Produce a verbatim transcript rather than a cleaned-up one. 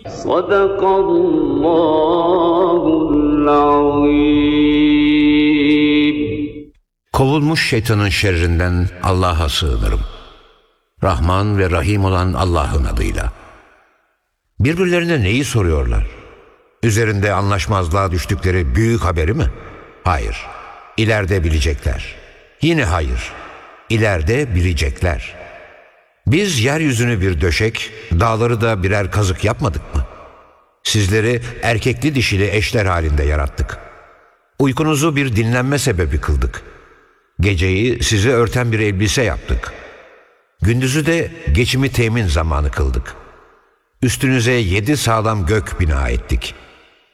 Sadakallahul azim. Kovulmuş şeytanın şerrinden Allah'a sığınırım. Rahman ve Rahim olan Allah'ın adıyla. Birbirlerine neyi soruyorlar? Üzerinde anlaşmazlığa düştükleri büyük haberi mi? Hayır. İleride bilecekler. Yine hayır. İleride bilecekler. Biz yeryüzünü bir döşek, dağları da birer kazık yapmadık mı? Sizleri erkekli dişili eşler halinde yarattık. Uykunuzu bir dinlenme sebebi kıldık. Geceyi sizi örten bir elbise yaptık. Gündüzü de geçimi temin zamanı kıldık. Üstünüze yedi sağlam gök bina ettik.